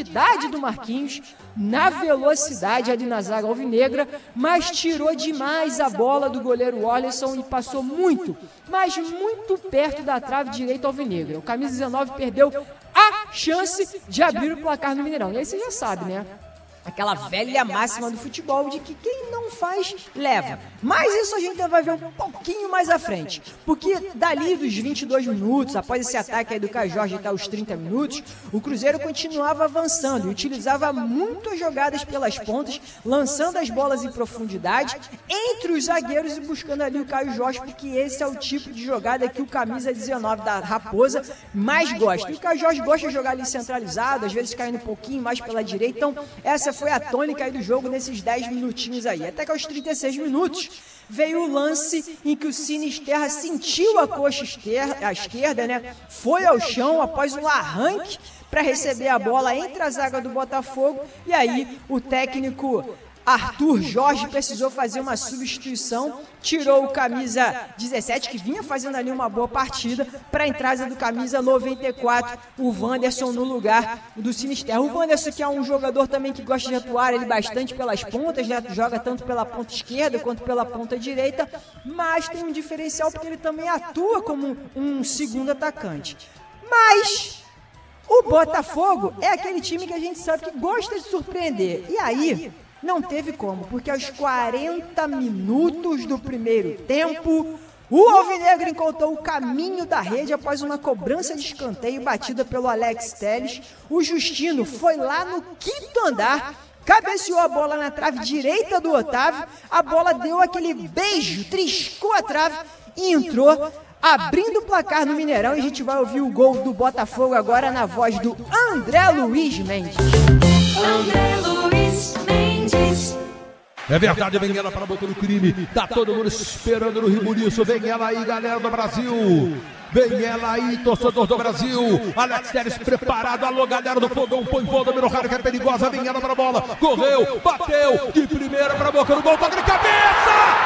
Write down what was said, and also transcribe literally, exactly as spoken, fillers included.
profundidade do Marquinhos, na velocidade ali na zaga alvinegra, mas tirou demais a bola do goleiro Orleson e passou muito, mas muito perto da trave direita alvinegra. O camisa dezenove perdeu a chance de abrir o placar no Mineirão. E aí você já sabe, né? Aquela velha máxima do futebol de que quem não faz, leva. Mas isso a gente vai ver um pouquinho mais à frente. Porque dali dos vinte e dois minutos, após esse ataque aí do Caio Jorge até os trinta minutos, o Cruzeiro continuava avançando e utilizava muitas jogadas pelas pontas, lançando as bolas em profundidade, entre os zagueiros e buscando ali o Caio Jorge, porque esse é o tipo de jogada que o camisa dezenove da Raposa mais gosta. E o Caio Jorge gosta de jogar ali centralizado, às vezes caindo um pouquinho mais pela direita, então essa foi a tônica aí do jogo nesses dez minutinhos aí. Até que aos trinta e seis minutos veio o lance em que o Sinisterra sentiu a coxa esquerda, a esquerda, né? Foi ao chão após um arranque para receber a bola entre a zaga do Botafogo. E aí o técnico Arthur Jorge precisou fazer uma substituição, tirou o camisa dezessete, que vinha fazendo ali uma boa partida, para a entrada do camisa noventa e quatro, o Wanderson, no lugar do Sinisterra. O Wanderson, que é um jogador também que gosta de atuar ele bastante pelas pontas, né? Joga tanto pela ponta esquerda quanto pela ponta direita, mas tem um diferencial porque ele também atua como um segundo atacante. Mas o Botafogo é aquele time que a gente sabe que gosta de surpreender. E aí não teve como, porque aos quarenta minutos do primeiro tempo, o alvinegro encontrou o caminho da rede após uma cobrança de escanteio batida pelo Alex Telles. O Justino foi lá no quinto andar, cabeceou a bola na trave direita do Otávio, a bola deu aquele beijo, triscou a trave e entrou, abrindo o placar no Mineirão. E a gente vai ouvir o gol do Botafogo agora na voz do André Luiz Mendes. André Luiz Mendes. É verdade, vem ela para botar no crime. Tá todo mundo esperando no Rio Bonito. Vem ela aí, galera do Brasil. Vem ela aí, torcedor do Brasil. Alex Telles preparado. Alô, galera do Fogão. Põe bola, número raro que é perigosa. Vem ela para a bola. Correu, bateu. De primeira para a boca do gol. Toque de cabeça.